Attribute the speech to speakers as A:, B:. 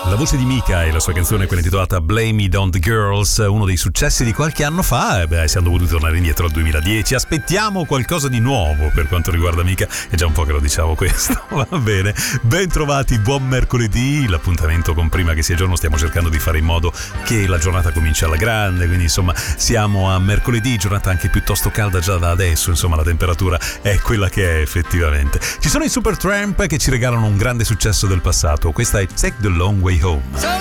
A: La voce di Mika e la sua canzone, quella intitolata Blame It on the Girls, uno dei successi di qualche anno fa. Siamo dovuti tornare indietro al 2010. Aspettiamo qualcosa di nuovo per quanto riguarda Mika. È già un po' che lo diciamo questo. Va bene, ben trovati, buon mercoledì. L'appuntamento con Prima che sia giorno, stiamo cercando di fare in modo che la giornata cominci alla grande, quindi insomma siamo a mercoledì, giornata anche piuttosto calda già da adesso, insomma la temperatura è quella che è effettivamente. Ci sono i Supertramp che ci regalano un grande successo del passato. Questa è Take the Long Way Home.